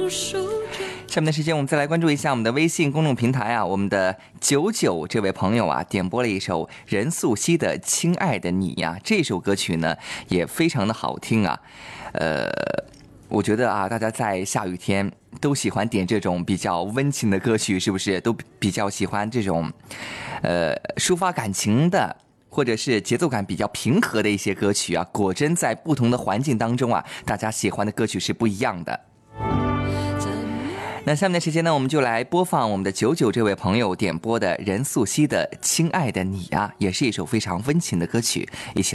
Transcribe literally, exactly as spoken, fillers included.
下面的时间我们再来关注一下我们的微信公众平台啊，我们的九九这位朋友啊点播了一首任素汐的《亲爱的你》呀，这首歌曲呢也非常的好听啊。呃，我觉得啊，大家在下雨天都喜欢点这种比较温情的歌曲，是不是？都比较喜欢这种呃抒发感情的，或者是节奏感比较平和的一些歌曲啊。果真在不同的环境当中啊，大家喜欢的歌曲是不一样的。那下面的时间呢，我们就来播放我们的九九这位朋友点播的任素汐的《亲爱的你》啊，也是一首非常温情的歌曲，一起来。